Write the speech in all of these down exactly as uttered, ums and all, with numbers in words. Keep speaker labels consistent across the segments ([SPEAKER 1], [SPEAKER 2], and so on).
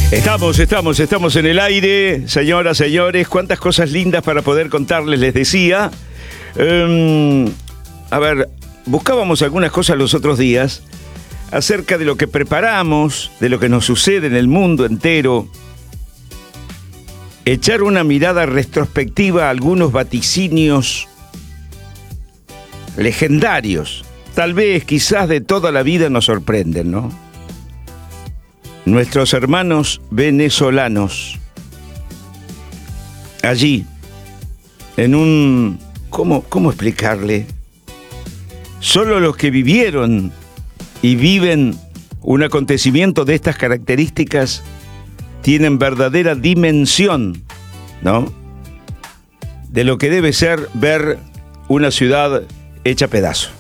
[SPEAKER 1] Estamos, estamos, estamos en el aire, señoras, señores. Cuántas cosas lindas para poder contarles, les decía. Um, a ver, buscábamos algunas cosas los otros días acerca de lo que preparamos, de lo que nos sucede en el mundo entero. Echar una mirada retrospectiva a algunos vaticinios legendarios. Tal vez, quizás de toda la vida nos sorprenden, ¿no? Nuestros hermanos venezolanos, allí, en un... ¿Cómo, cómo explicarle? Solo los que vivieron y viven un acontecimiento de estas características tienen verdadera dimensión, ¿no?, de lo que debe ser ver una ciudad hecha pedazo.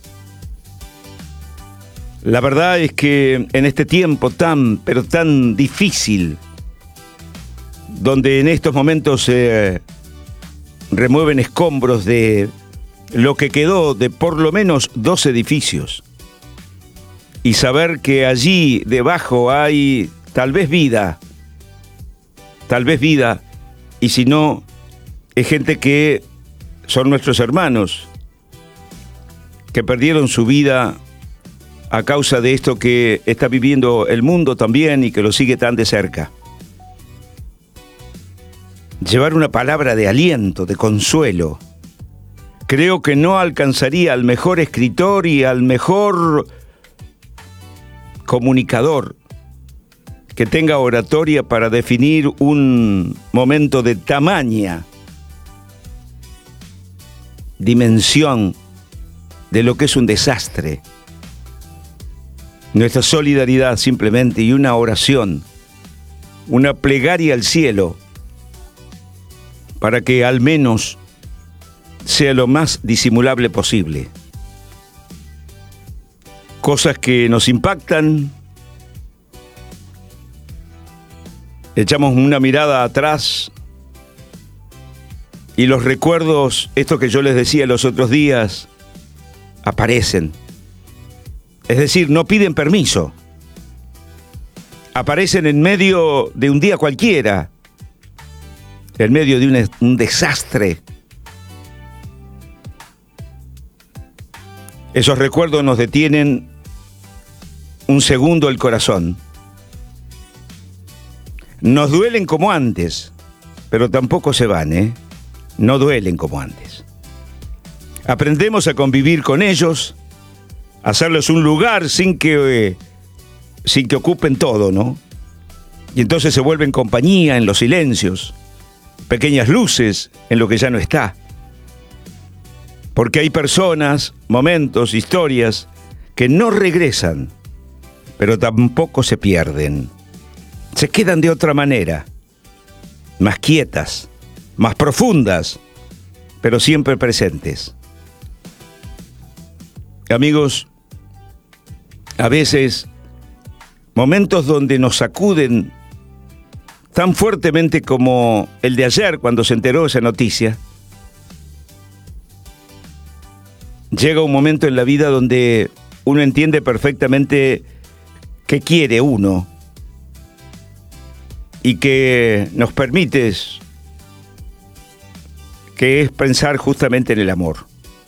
[SPEAKER 1] La verdad es que en este tiempo tan, pero tan difícil, donde en estos momentos se eh, remueven escombros de lo que quedó de por lo menos dos edificios, y saber que allí debajo hay tal vez vida, tal vez vida, y si no, es gente que son nuestros hermanos, que perdieron su vida a causa de esto que está viviendo el mundo también y que lo sigue tan de cerca. Llevar una palabra de aliento, de consuelo. Creo que no alcanzaría al mejor escritor y al mejor comunicador que tenga oratoria para definir un momento de tamaña dimensión de lo que es un desastre. Nuestra solidaridad simplemente y una oración, una plegaria al cielo para que al menos sea lo más disimulable posible. Cosas que nos impactan, echamos una mirada atrás y los recuerdos, esto que yo les decía los otros días, aparecen. Es decir, no piden permiso. Aparecen en medio de un día cualquiera, en medio de un, un desastre. Esos recuerdos nos detienen un segundo el corazón. Nos duelen como antes, pero tampoco se van, ¿eh? No duelen como antes. Aprendemos a convivir con ellos, hacerles un lugar sin que, eh, sin que ocupen todo, ¿no? Y entonces se vuelven compañía en los silencios, pequeñas luces en lo que ya no está. Porque hay personas, momentos, historias que no regresan, pero tampoco se pierden. Se quedan de otra manera, más quietas, más profundas, pero siempre presentes. Amigos, a veces, momentos donde nos sacuden tan fuertemente como el de ayer cuando se enteró esa noticia, llega un momento en la vida donde uno entiende perfectamente qué quiere uno y que nos permite, que es pensar justamente en el amor.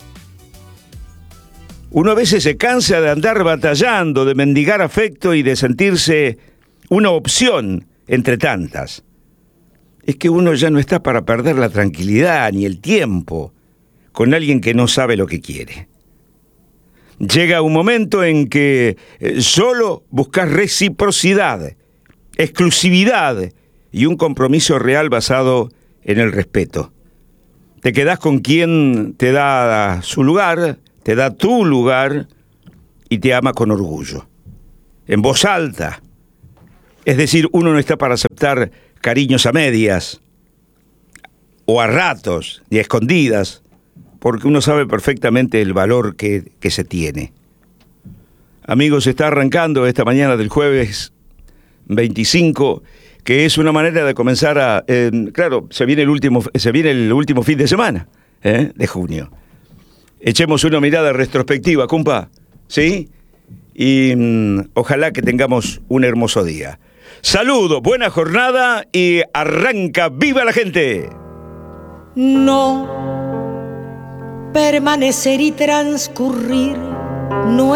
[SPEAKER 1] Uno a veces se cansa de andar batallando, de mendigar afecto y de sentirse una opción entre tantas. Es que uno ya no está para perder la tranquilidad ni el tiempo con alguien que no sabe lo que quiere. Llega un momento en que solo buscas reciprocidad, exclusividad y un compromiso real basado en el respeto. Te quedás con quien te da su lugar, te da tu lugar y te ama con orgullo, en voz alta. Es decir, uno no está para aceptar cariños a medias o a ratos y a escondidas, porque uno sabe perfectamente el valor que, que se tiene. Amigos, está arrancando esta mañana del jueves veinticinco, que es una manera de comenzar a... Eh, claro, se viene el último, se viene el último fin de semana, ¿eh?, de junio. Echemos una mirada retrospectiva, compa, ¿sí? Y mmm, ojalá que tengamos un hermoso día. Saludos, buena jornada y arranca ¡Viva la gente!
[SPEAKER 2] No permanecer y transcurrir no